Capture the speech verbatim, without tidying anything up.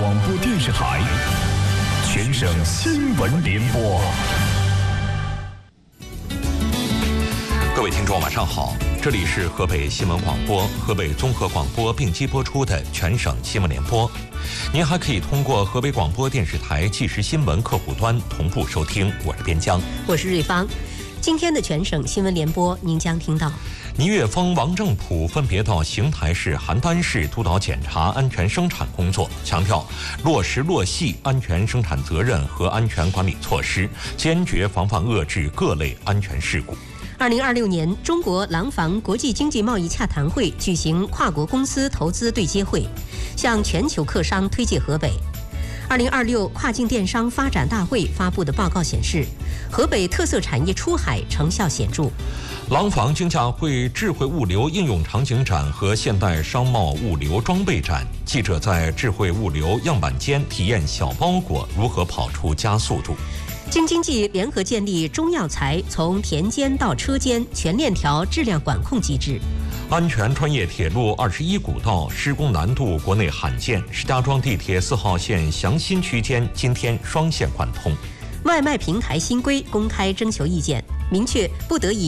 广播电视台全省新闻联播。 各位听众，晚上好，这里是河北新闻广播、河北综合广播并机播出的全省新闻联播。您还可以通过河北广播电视台即时新闻客户端同步收听。我是边疆， 我是瑞芳。今天的全省新闻联播，您将听到： 倪岳峰、王正普分别到邢台市、邯郸市督导检查安全生产工作，强调落实落细安全生产责任和安全管理措施，坚决防范遏制各类安全事故。 二零二六年中国廊坊国际经济贸易洽谈会举行跨国公司投资对接会，向全球客商推介河北。二零二六跨境电商发展大会发布的报告显示，河北特色产业出海成效显著。 廊坊经洽会智慧物流应用场景展和现代商贸物流装备展，记者在智慧物流样板间体验小包裹如何跑出加速度。 京津冀联合建立中药材从田间到车间全链条质量管控机制。 安全穿越铁路二十一古道施工难度国内罕见，石家庄地铁四号线祥新区间今天双线贯通。 外卖平台新规公开征求意见，明确不得以